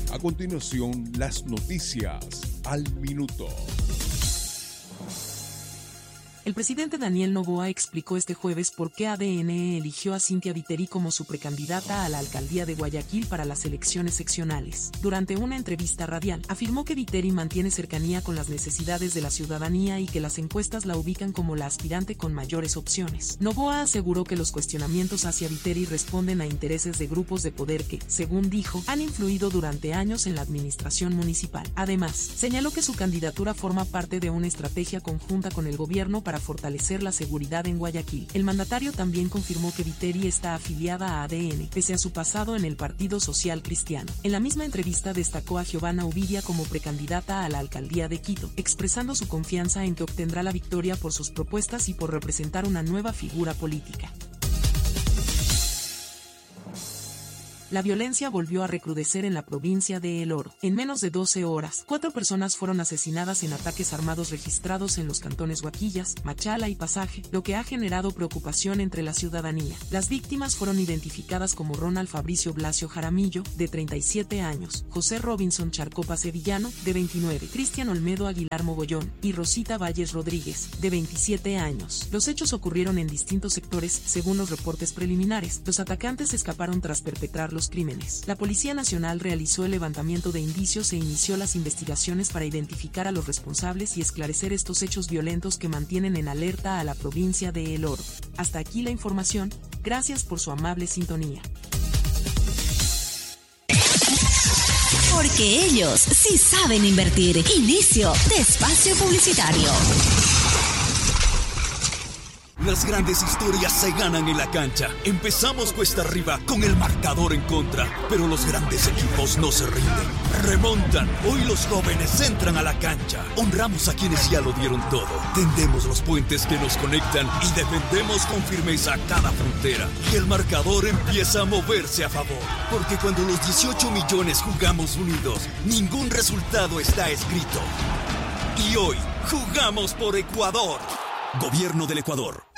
A continuación, las noticias al minuto. El presidente Daniel Noboa explicó este jueves por qué ADN eligió a Cynthia Viteri como su precandidata a la alcaldía de Guayaquil para las elecciones seccionales. Durante una entrevista radial, afirmó que Viteri mantiene cercanía con las necesidades de la ciudadanía y que las encuestas la ubican como la aspirante con mayores opciones. Noboa aseguró que los cuestionamientos hacia Viteri responden a intereses de grupos de poder que, según dijo, han influido durante años en la administración municipal. Además, señaló que su candidatura forma parte de una estrategia conjunta con el gobierno para fortalecer la seguridad en Guayaquil. El mandatario también confirmó que Viteri está afiliada a ADN, pese a su pasado en el Partido Social Cristiano. En la misma entrevista destacó a Giovanna Ubidia como precandidata a la alcaldía de Quito, expresando su confianza en que obtendrá la victoria por sus propuestas y por representar una nueva figura política. La violencia volvió a recrudecer en la provincia de El Oro. En menos de 12 horas, 4 personas fueron asesinadas en ataques armados registrados en los cantones Huaquillas, Machala y Pasaje, lo que ha generado preocupación entre la ciudadanía. Las víctimas fueron identificadas como Ronald Fabricio Blasio Jaramillo, de 37 años, José Robinson Charcopa Sevillano, de 29, Cristian Olmedo Aguilar Mogollón, y Rosita Valles Rodríguez, de 27 años. Los hechos ocurrieron en distintos sectores, según los reportes preliminares. Los atacantes escaparon tras perpetrar los crímenes. La Policía Nacional realizó el levantamiento de indicios e inició las investigaciones para identificar a los responsables y esclarecer estos hechos violentos que mantienen en alerta a la provincia de El Oro. Hasta aquí la información. Gracias por su amable sintonía. Porque ellos sí saben invertir. Inicio de espacio publicitario. Las grandes historias se ganan en la cancha. Empezamos cuesta arriba con el marcador en contra, pero los grandes equipos no se rinden. Remontan. Hoy los jóvenes entran a la cancha. Honramos a quienes ya lo dieron todo. Tendemos los puentes que nos conectan y defendemos con firmeza cada frontera. Y el marcador empieza a moverse a favor. Porque cuando los 18 millones jugamos unidos, ningún resultado está escrito. Y hoy jugamos por Ecuador. Gobierno del Ecuador.